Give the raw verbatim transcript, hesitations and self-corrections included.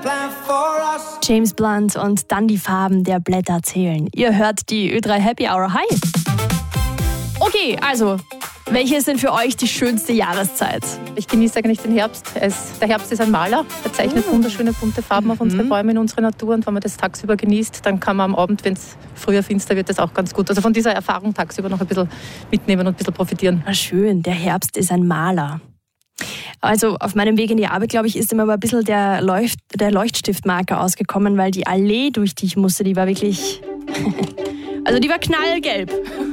James Blunt und dann die Farben der Blätter zählen. Ihr hört die Ö drei Happy Hour. Hi! Okay, also, welche ist denn für euch die schönste Jahreszeit? Ich genieße eigentlich den Herbst. Es, der Herbst ist ein Maler. Er zeichnet mhm. wunderschöne bunte Farben auf unsere Bäume in unserer Natur. Und wenn man das tagsüber genießt, dann kann man am Abend, wenn es früher finster wird, das auch ganz gut. Also von dieser Erfahrung tagsüber noch ein bisschen mitnehmen und ein bisschen profitieren. Na schön, der Herbst ist ein Maler. Also auf meinem Weg in die Arbeit, glaube ich, ist immer aber ein bisschen der, Leucht, der Leuchtstiftmarker ausgekommen, weil die Allee, durch die ich musste, die war wirklich... also die war knallgelb.